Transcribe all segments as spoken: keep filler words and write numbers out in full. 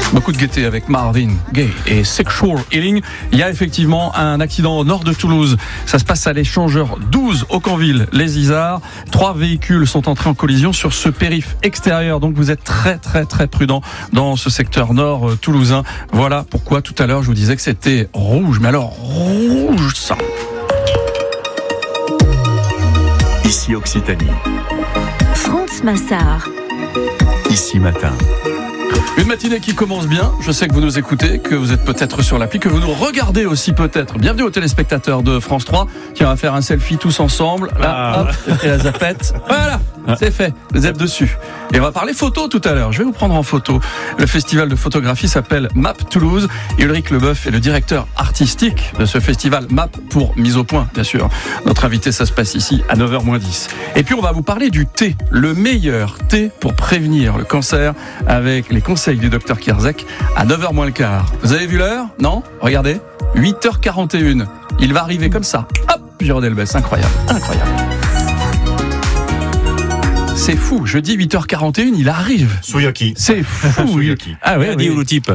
Beaucoup de gaieté avec Marvin Gaye et Sexual Healing. Il y a effectivement un accident au nord de Toulouse. Ça se passe à l'échangeur douze, Aucanville, les Isards. Trois véhicules sont entrés en collision sur ce périph' extérieur. Donc vous êtes très très très prudent dans ce secteur nord toulousain. Voilà pourquoi tout à l'heure je vous disais que c'était rouge. Mais alors rouge sang. Ici Occitanie. France Massard. Ici Matin. Une matinée qui commence bien. Je sais que vous nous écoutez, que vous êtes peut-être sur l'appli, que vous nous regardez aussi peut-être. Bienvenue aux téléspectateurs de France trois. Qui va faire un selfie tous ensemble. Là, ah. hop, et la zapette. Voilà, c'est fait. Vous êtes dessus. Et on va parler photo tout à l'heure. Je vais vous prendre en photo. Le festival de photographie s'appelle M A P Toulouse. Ulrich Leboeuf est le directeur artistique de ce festival. M A P pour mise au point, bien sûr. Notre invité, ça se passe ici à neuf heures moins dix. Et puis on va vous parler du thé. Le meilleur thé pour prévenir le cancer avec les conseils du docteur Kierzek à neuf heures moins le quart. Vous avez vu l'heure? Non? Regardez. huit heures quarante et une. Il va arriver comme ça. Hop, Jérôme Delbès. Incroyable. Incroyable. C'est fou. Je dis huit heures quarante et une, il arrive. Souyaki. C'est fou. Souyaki. Ah ouais, Adi oui. ou le type.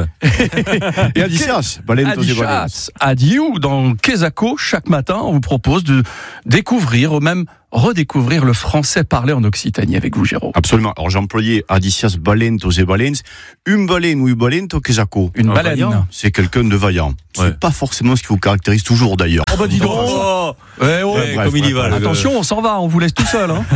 Et Adicias. Adicias. Adiou dans Quesaco. Chaque matin, on vous propose de découvrir ou même redécouvrir le français parlé en Occitanie avec vous, Jérôme. Absolument. Alors j'ai employé Adicias Balentos et Balens. Une baleine ou une balento Quesaco. Une baleine. Vaillant, c'est quelqu'un de vaillant. Ouais. C'est pas forcément ce qui vous caractérise toujours d'ailleurs. Oh bah dis donc. Oh, Ouais, ouais, ouais, bref, comme il y bref, va. Attention, on s'en va, on vous laisse tout seul. Hein.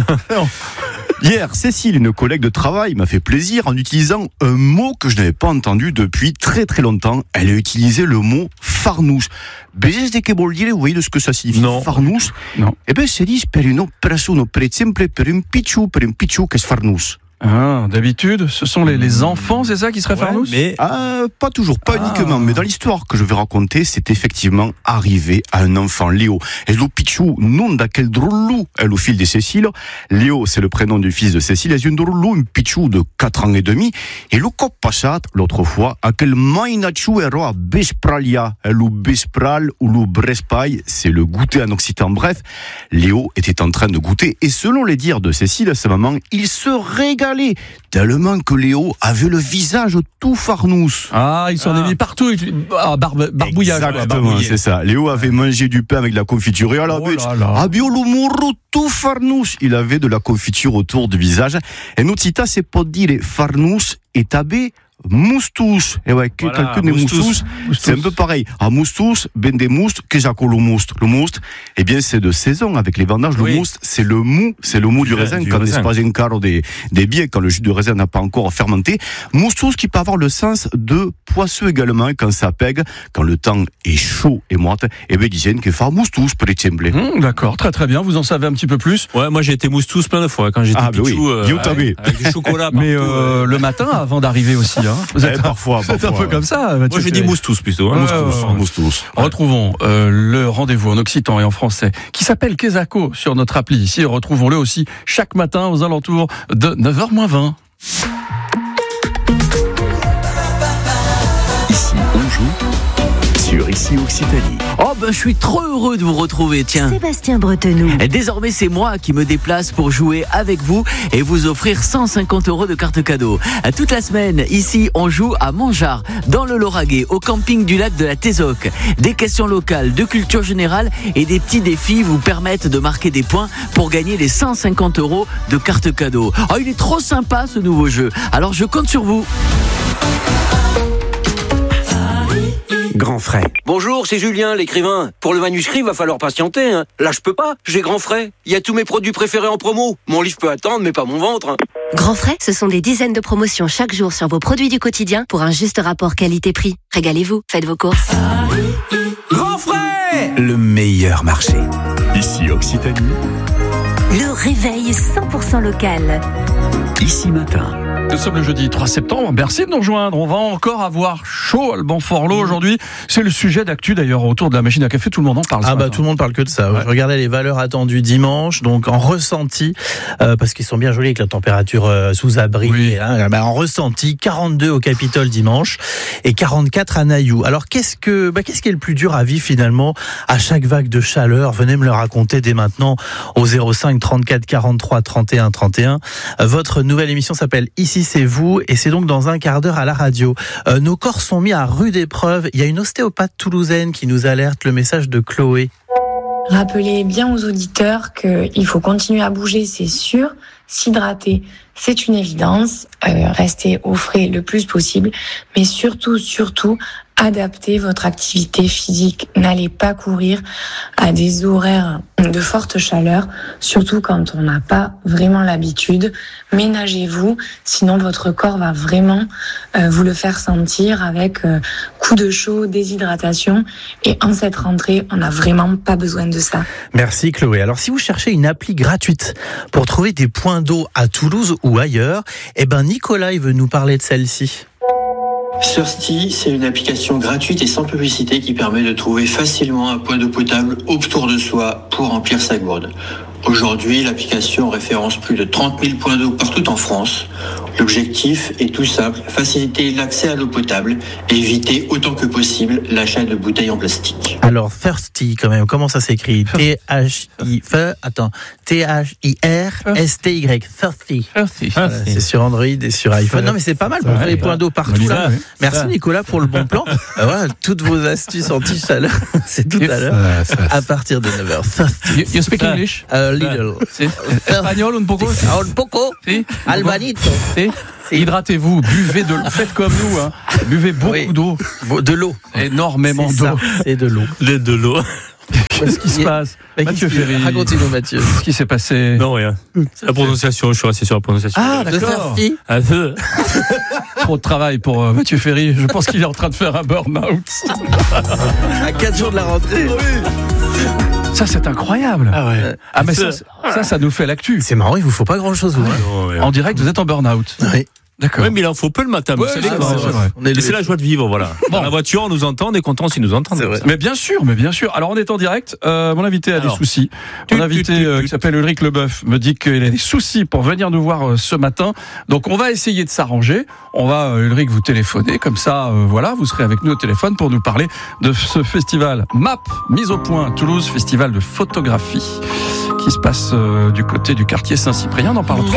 Hier, Cécile, une collègue de travail, m'a fait plaisir en utilisant un mot que je n'avais pas entendu depuis très très longtemps. Elle a utilisé le mot farnous. Bezes de que vol dire, vous voyez de ce que ça signifie? Non. Farnous? Non. Eh ben, c'est dit per une opération, per exemple, per un picciu, per un picciu, qu'est-ce farnous? Ah, d'habitude, ce sont les, les enfants, c'est ça qui seraient farnous? Mais Ah, pas toujours, pas Ah. uniquement, mais dans l'histoire que je vais raconter, c'est effectivement arrivé à un enfant, Léo. Et le Pichou, non d'aquel drôlou, elle au fil de Cécile. Léo, c'est le prénom du fils de Cécile, et une drôlou, un Pichou de quatre ans et demi. Et le cop passat, l'autre fois, à quel mainachu ero à Bespralia, elle ou Bespral ou le Brespail, c'est le goûter en occitan. Bref, Léo était en train de goûter, et selon les dires de Cécile, sa maman, il se régalait tellement que Léo avait le visage tout farnous. Ah, il s'en Ah. est mis partout. Ah, barbe, barbouillage. quoi, Exactement, barbouillé. c'est ça. Léo avait mangé du pain avec de la confiture et à la Oh bête, là là. abio lo morro tout farnous. Il avait de la confiture autour du visage. Et Notita, c'est pas dire farnous et tabé moustous. Et ouais, Voilà, quelqu'un de moustous. moustous, c'est un peu pareil. À moustous, ben des moustes, que j'accole le mouste. Le mouste, eh bien, c'est de saison avec les vendanges. Le Oui. mouste, c'est le mou, c'est le mou du, Du raisin, du quand raisin. n'est pas encore des, des biais, quand le jus de raisin n'a pas encore fermenté. Moustous qui peut avoir le sens de poisseux également, quand ça pègue, quand le temps est chaud et moite, eh bien, disent que fa moustous, per exemple. Hum, d'accord, très très bien. Vous en savez un petit peu plus. ouais, moi j'ai été moustous plein de fois quand j'étais Ah, bah oui. pichou. euh, Yo, avec, t'avais. avec du chocolat. Mais partout, euh, euh. le matin, avant d'arriver aussi. Hein. Vous Eh, êtes, parfois, vous êtes un parfois, peu comme ça. Moi Mathieu j'ai dit Ferré. moustous plutôt. Ouais, Hein. Moustous, ouais, ouais. moustous. Retrouvons euh, le rendez-vous en occitan et en français qui s'appelle Quesaco sur notre appli ici. Retrouvons-le aussi chaque matin aux alentours de neuf heures moins vingt. Ici on joue sur Ici Occitanie. Oh ben je suis trop heureux de vous retrouver, tiens. Sébastien Bretenoux. Et désormais c'est moi qui me déplace pour jouer avec vous et vous offrir cent cinquante euros de carte cadeau. Toute la semaine, ici on joue à Montjard, dans le Lauragais, au camping du lac de la Tézoc. Des questions locales, de culture générale et des petits défis vous permettent de marquer des points pour gagner les cent cinquante euros de carte cadeau. Oh il est trop sympa ce nouveau jeu, alors je compte sur vous. Grand frais. Bonjour, c'est Julien, l'écrivain. Pour le manuscrit, va falloir patienter. Hein. Là, je peux pas. J'ai grand frais. Il y a tous mes produits préférés en promo. Mon livre peut attendre, mais pas mon ventre. Hein. Grand frais, ce sont des dizaines de promotions chaque jour sur vos produits du quotidien pour un juste rapport qualité-prix. Régalez-vous, faites vos courses. Grand frais! Le meilleur marché. Ici Occitanie. Le réveil cent pour cent local. Ici Matin. Nous sommes le jeudi trois septembre. Merci de nous rejoindre. On va encore avoir chaud à Alban Forlot aujourd'hui. C'est le sujet d'actu d'ailleurs autour de la machine à café. Tout le monde en parle. Ah bah tout le monde parle que de ça. Ouais. Je regardais les valeurs attendues dimanche, donc en ressenti, euh, parce qu'ils sont bien jolis avec la température euh, sous abri. Oui. Hein, bah en ressenti, quarante-deux au Capitole dimanche et quarante-quatre à Nailloux. Alors qu'est-ce que, bah, qu'est-ce qui est le plus dur à vivre finalement à chaque vague de chaleur? Venez me le raconter dès maintenant au zéro cinq trente-quatre quarante-trois trente et un trente et un. Votre nouvelle émission s'appelle ici c'est vous, et c'est donc dans un quart d'heure à la radio. Euh, nos corps sont mis à rude épreuve. Il y a une ostéopathe toulousaine qui nous alerte, le message de Chloé. Rappelez bien aux auditeurs qu'il faut continuer à bouger, c'est sûr. S'hydrater, c'est une évidence. Euh, rester au frais le plus possible. Mais surtout, surtout, adaptez votre activité physique. N'allez pas courir à des horaires de forte chaleur, surtout quand on n'a pas vraiment l'habitude. Ménagez-vous, sinon votre corps va vraiment euh, vous le faire sentir avec euh, coups de chaud, déshydratation. Et en cette rentrée, on n'a vraiment pas besoin de ça. Merci Chloé. Alors si vous cherchez une appli gratuite pour trouver des points d'eau à Toulouse ou ailleurs, eh ben Nicolas il veut nous parler de celle-ci. Thirsty, c'est une application gratuite et sans publicité qui permet de trouver facilement un point d'eau potable autour de soi pour remplir sa gourde. Aujourd'hui, l'application référence plus de trente mille points d'eau partout en France. L'objectif est tout simple, faciliter l'accès à l'eau potable et éviter autant que possible l'achat de bouteilles en plastique. Alors, Thirsty, quand même, comment ça s'écrit ? T H I F, attends, T H I R S T Y, Thirsty. Thirsty. Voilà, c'est sur Android et sur iPhone. Non, mais c'est pas mal pour trouver les points d'eau partout. Là. Merci Nicolas pour le bon plan. Euh, voilà, toutes vos astuces anti-chaleur, c'est tout à l'heure, à partir de neuf heures. You, you speak English? Uh, little. Si. Espagnol un poco? Un poco. Si. Albanito. Si. Hydratez-vous, buvez de l'eau, faites comme nous, hein. Buvez beaucoup oui. d'eau. De l'eau. Énormément c'est d'eau. Ça, c'est de l'eau. De l'eau. Qu'est-ce qui se passe? Mais Mathieu Ferry. Racontez-nous, Mathieu. Qu'est-ce qui s'est passé? Non, rien. C'est la prononciation, je suis resté sur la prononciation. Ah, d'accord. Un peu. Trop de travail pour euh, Mathieu Ferry. Je pense qu'il est en train de faire un burn-out. À quatre jours de la rentrée. Ça, c'est incroyable. Ah ouais. Ah, mais ça, ça, ça nous fait l'actu. C'est marrant, il vous faut pas grand-chose. Vous, ouais. hein. Ouais. En direct, vous êtes en burn-out. Oui. D'accord. Oui, mais il en faut peu le matin. Ouais, c'est, c'est, vrai, vrai, c'est, c'est, vrai. On est c'est la joie de vivre, voilà. Bon. Dans la voiture, on nous entend, on est content s'ils nous entendent. C'est vrai. Mais bien sûr, mais bien sûr. Alors, on est en direct. Euh, mon invité a Alors, des soucis. Mon invité, euh, qui s'appelle Ulrich Leboeuf, me dit qu'il a des soucis pour venir nous voir euh, ce matin. Donc, on va essayer de s'arranger. On va, euh, Ulrich, vous téléphoner. Comme ça, euh, voilà, vous serez avec nous au téléphone pour nous parler de ce festival M A P, mise au point Toulouse, festival de photographie, qui se passe euh, du côté du quartier Saint-Cyprien. On en parle.